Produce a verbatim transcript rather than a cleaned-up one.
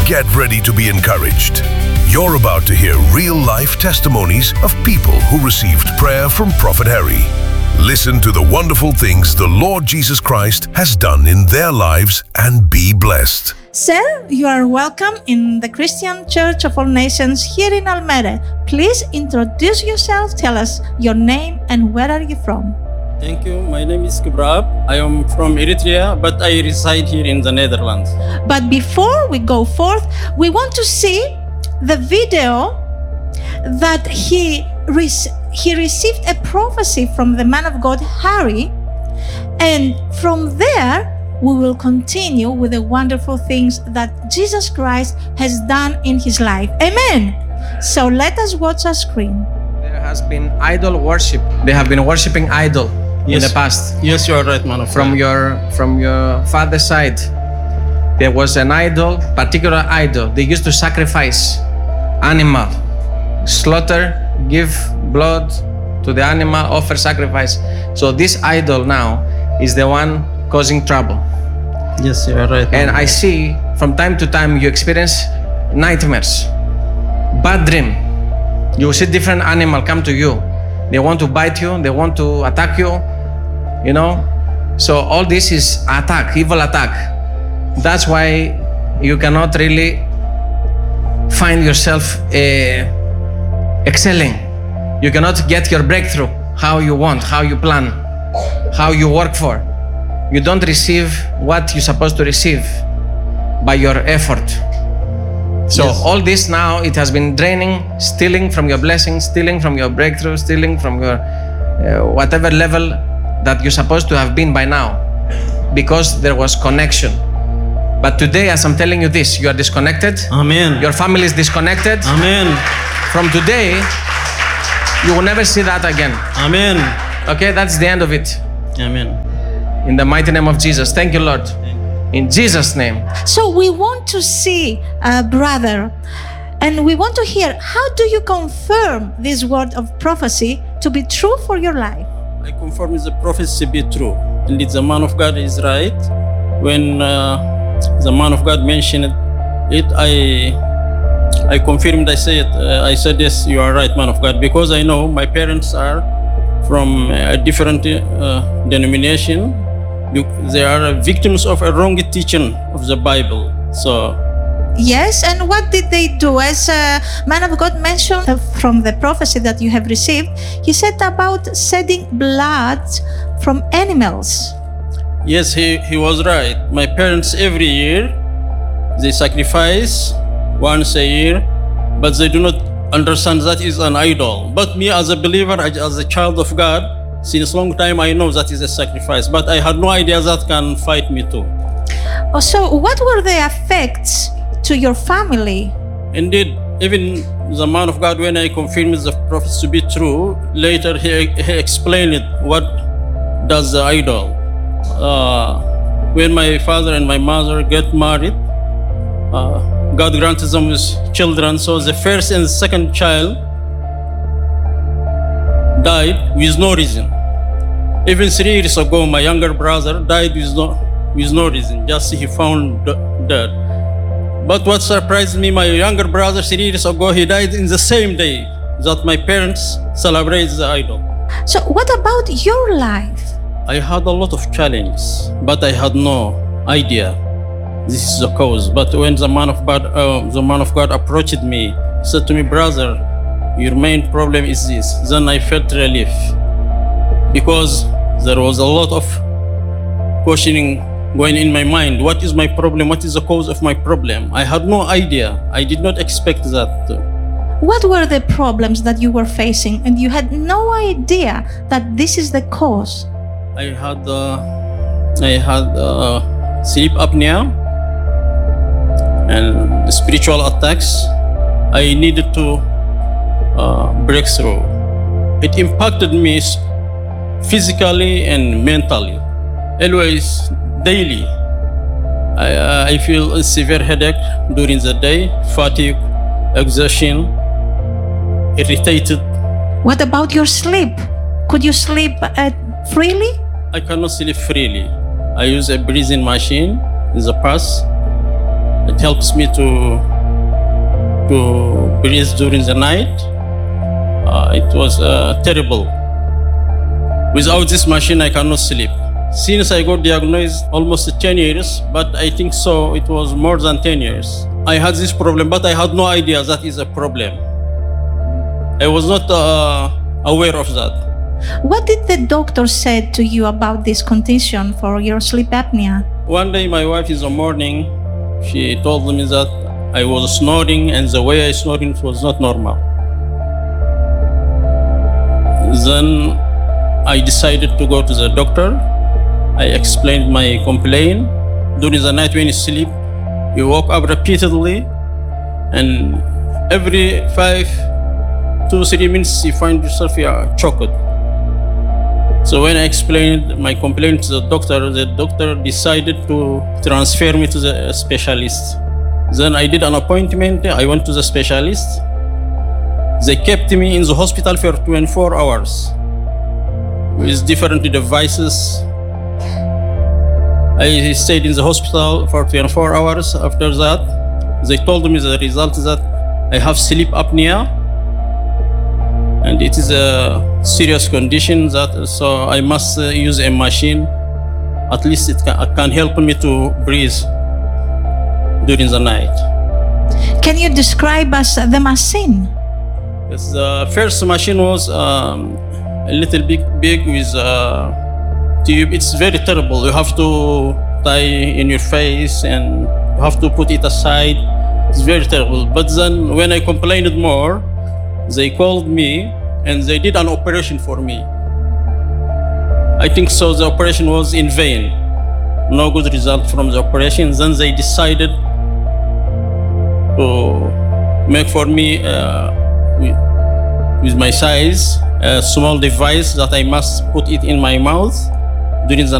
Get ready to be encouraged. You're about to hear real-life testimonies of people who received prayer from Prophet Harry. Listen to the wonderful things the Lord Jesus Christ has done in their lives and be blessed. Sir, you are welcome in the Christian Church of All Nations here in Almere. Please introduce yourself, tell us your name and where are you from? Thank you. My name is Kibrab. I am from Eritrea, but I reside here in the Netherlands. But before we go forth, we want to see the video that he re- he received a prophecy from the man of God, Harry, and from there we will continue with the wonderful things that Jesus Christ has done in his life. Amen. So let us watch our screen. There has been idol worship. They have been worshiping idol Yes. in the past. Yes, you are right, man of From God. your from your father's side, there was an idol, particular idol. They used to sacrifice animal, slaughter, give blood to the animal, offer sacrifice. So this idol now is the one causing trouble. Yes, you are right. And man. I see from time to time you experience nightmares, bad dream. You will see different animal come to you. They want to bite you, they want to attack you, you know. So all this is attack, evil attack. That's why you cannot really find yourself uh, excelling. You cannot get your breakthrough how you want, how you plan, how you work for. You don't receive what you're supposed to receive by your effort. So Yes. all this now, it has been draining, stealing from your blessings, stealing from your breakthrough, stealing from your uh, whatever level that you're supposed to have been by now, because there was connection. But today, as I'm telling you this, you are disconnected. Amen. Your family is disconnected. Amen. From today, you will never see that again. Amen. Okay, that's the end of it. Amen. In the mighty name of Jesus. Thank you, Lord. In Jesus' name. So we want to see, uh, brother, and we want to hear, how do you confirm this word of prophecy to be true for your life? I confirm the prophecy to be true. Indeed, the man of God is right. When uh, the man of God mentioned it, I I confirmed. I said, uh, I said, yes, you are right, man of God, because I know my parents are from a different uh, denomination. They are victims of a wrong teaching of the Bible. So, Yes, and what did they do? As a man of God mentioned uh, from the prophecy that you have received, he said about shedding blood from animals. yes, he, he was right. My parents, every year, they sacrifice once a year, but they do not understand that is an idol. But me, as a believer, as a child of God, since long time I know that is a sacrifice, but I had no idea that can fight me too. Oh, so what were the effects to your family? Indeed, even the man of God, when I confirmed the prophet to be true, later he, he explained it, what does the idol. Uh, when my father and my mother get married, uh, God granted them with children, so the first and second child died with no reason. Even three years ago, my younger brother died with no, with no reason, just he found dead. But what surprised me, my younger brother, three years ago, he died in the same day that my parents celebrate the idol. So what about your life? I had a lot of challenges, but I had no idea this is the cause. But when the man of God, uh, the man of God approached me, he said to me, brother, your main problem is this. Then I felt relief, because there was a lot of questioning going in my mind. What is my problem? What is the cause of my problem? I had no idea. I did not expect that. What were the problems that you were facing and you had no idea that this is the cause? I had uh, I had uh, sleep apnea and spiritual attacks. I needed to uh, break through. It impacted me physically and mentally. Always, daily, I, uh, I feel a severe headache during the day, fatigue, exhaustion, irritated. What about your sleep? Could you sleep uh, freely? I cannot sleep freely. I use a breathing machine in the past. It helps me to to breathe during the night. Uh, it was uh, terrible. Without this machine, I cannot sleep. Since I got diagnosed almost ten years, but I think so it was more than ten years. I had this problem, but I had no idea that is a problem. I was not uh, aware of that. What did the doctor say to you about this condition for your sleep apnea? One day my wife in the morning, she told me that I was snoring and the way I snoring was not normal. Then I decided to go to the doctor. I explained my complaint. During the night when you sleep, you woke up repeatedly, and every five to three minutes you find yourself you are choked. So when I explained my complaint to the doctor, the doctor decided to transfer me to the specialist. Then I did an appointment. I went to the specialist. They kept me in the hospital for twenty-four hours with different devices. I stayed in the hospital for twenty-four hours. After that, they told me the result is that I have sleep apnea, and it is a serious condition that so I must uh, use a machine. At least it can, it can help me to breathe during the night. Can you describe us the machine? Yes, the first machine was um, a little bit big with a tube. It's very terrible. You have to tie in your face and you have to put it aside. It's very terrible. But then when I complained more, they called me and they did an operation for me. I think so the operation was in vain. No good result from the operation. Then they decided to make for me uh, with, with my size a small device that I must put it in my mouth during the